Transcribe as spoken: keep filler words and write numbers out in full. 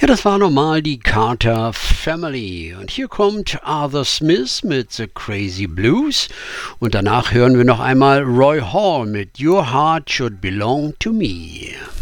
das war nochmal die Carter Family. Und hier kommt Arthur Smith mit The Crazy Blues. Und danach hören wir noch einmal Roy Hall mit Your Heart Should Belong to Me.